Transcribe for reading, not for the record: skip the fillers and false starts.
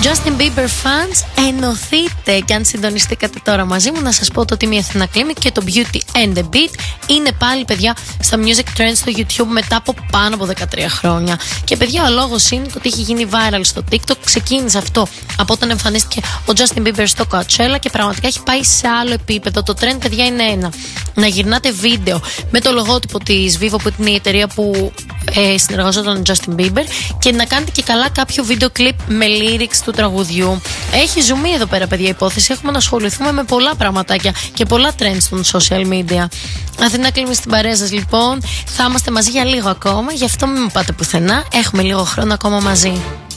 Justin Bieber fans, ενωθείτε! Και αν συντονιστήκατε τώρα μαζί μου, να σας πω το Team Athena Clinic και το Beauty and the Beat είναι πάλι, παιδιά, στα Music Trends στο YouTube μετά από πάνω από 13 χρόνια. Και, παιδιά, ο λόγος είναι το ότι έχει γίνει viral στο TikTok. Ξεκίνησε αυτό από όταν εμφανίστηκε ο Justin Bieber στο Coachella και πραγματικά έχει πάει σε άλλο επίπεδο. Το trend, παιδιά, είναι ένα. Να γυρνάτε βίντεο με το λογότυπο της Vivo, που είναι η εταιρεία που συνεργαζόταν ο Justin Bieber, και να κάνετε και καλά κάποιο βίντεο κλιπ με lyrics του τραγουδιού. Έχει ζουμί εδώ πέρα, παιδιά, υπόθεση. Έχουμε να ασχοληθούμε με πολλά πραγματάκια και πολλά trends των social media. Αθηνά Κλίμη στην παρέα σας, λοιπόν. Θα είμαστε μαζί για λίγο ακόμα, γι' αυτό μην πάτε πουθενά. Έχουμε λίγο χρόνο ακόμα μαζί.